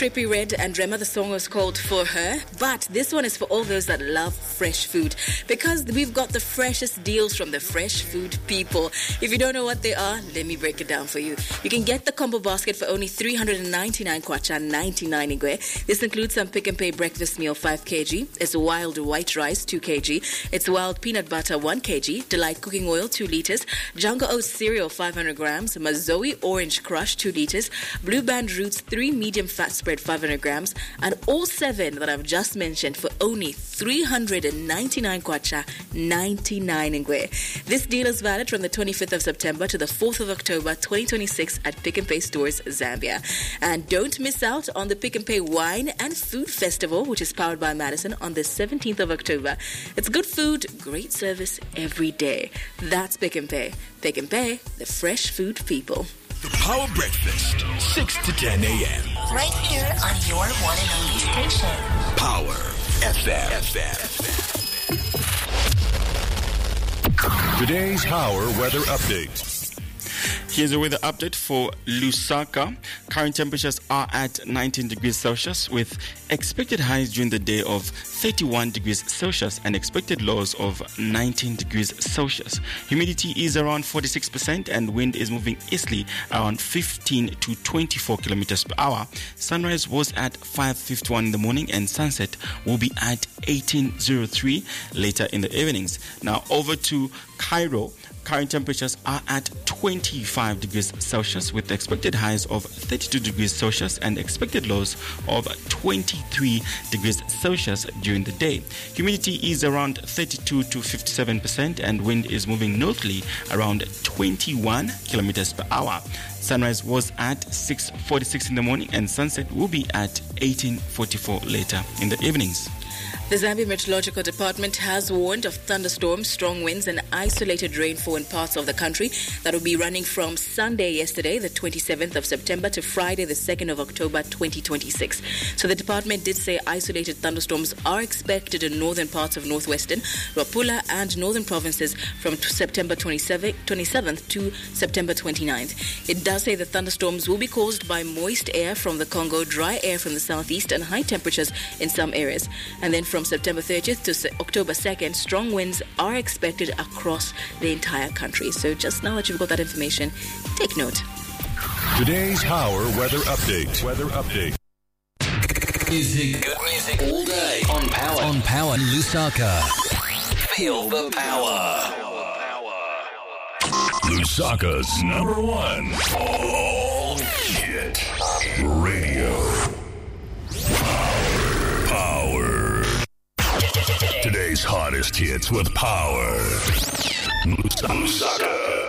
Trippie Redd and Rema. The song was called For Her, but this one is for all those that love fresh food, because we've got the freshest deals from the fresh food people. If you don't know what they are, let me break it down for you. You can get the combo basket for only 399 kwacha, 99 ingwe. This includes some Pick and Pay breakfast meal 5 kg. It's wild white rice 2 kg. It's wild peanut butter 1 kg. Delight cooking oil 2 liters. Jungle Oats cereal 500 grams. Mazoe orange crush 2 liters. Blue Band Roots 3 medium fat spread 500 grams. And all 7 that I've just mentioned for only 399 kwacha, 99 ingwe. This deal is valid from the 25th of September to the 4th of October 2026 at Pick and Pay stores, Zambia. And don't miss out on the Pick and Pay Wine and Food Festival, which is powered by Madison, on the 17th of October. It's good food, great service every day. That's Pick and Pay. Pick and Pay, the fresh food people. The Power Breakfast, 6 to 10 a.m. Right here on your one and only station. Power FM. Today's Power Weather Update. Here's a weather update for Lusaka. Current temperatures are at 19 degrees Celsius with expected highs during the day of 31 degrees Celsius and expected lows of 19 degrees Celsius. Humidity is around 46% and wind is moving easterly around 15 to 24 kilometers per hour. Sunrise was at 5:51 in the morning and sunset will be at 18:03 later in the evenings. Now over to Cairo. Current temperatures are at 25 degrees Celsius with expected highs of 32 degrees Celsius and expected lows of 23 degrees Celsius during the day. Humidity is around 32 to 57% and wind is moving northerly around 21 kilometers per hour. Sunrise was at 6:46 in the morning and sunset will be at 18:44 later in the evenings. The Zambia Meteorological Department has warned of thunderstorms, strong winds and isolated rainfall in parts of the country that will be running from Sunday yesterday, the 27th of September, to Friday, the 2nd of October, 2026. So the department did say isolated thunderstorms are expected in northern parts of northwestern, Rapula and northern provinces from September 27th to September 29th. It does say the thunderstorms will be caused by moist air from the Congo, dry air from the southeast and high temperatures in some areas. And then from September 30th to October 2nd, strong winds are expected across the entire country. So just now that you've got that information, take note. Today's Power Weather Update. Music, good music all day on Power. On Power Lusaka. Feel the power. Lusaka's #1 all hit radio. Power. Today's hottest hits with Power. Lusaka.